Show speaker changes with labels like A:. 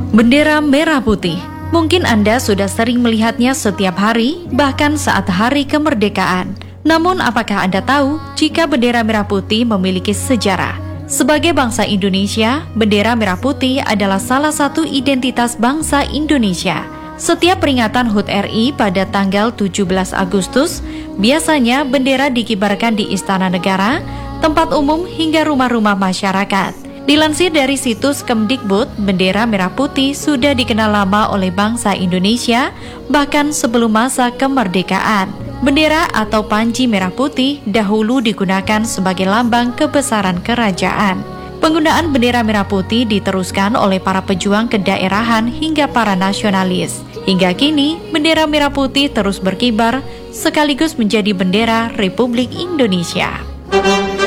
A: Bendera merah putih. Mungkin Anda sudah sering melihatnya setiap hari, bahkan saat hari kemerdekaan. Namun apakah Anda tahu jika bendera merah putih memiliki sejarah? Sebagai bangsa Indonesia, bendera merah putih adalah salah satu identitas bangsa Indonesia. Setiap peringatan HUT RI pada tanggal 17 Agustus, biasanya bendera dikibarkan di Istana Negara, tempat umum hingga rumah-rumah masyarakat. Dilansir dari situs Kemdikbud, bendera merah putih sudah dikenal lama oleh bangsa Indonesia, bahkan sebelum masa kemerdekaan. Bendera atau panji merah putih dahulu digunakan sebagai lambang kebesaran kerajaan. Penggunaan bendera merah putih diteruskan oleh para pejuang kedaerahan hingga para nasionalis. Hingga kini, bendera merah putih terus berkibar sekaligus menjadi bendera Republik Indonesia.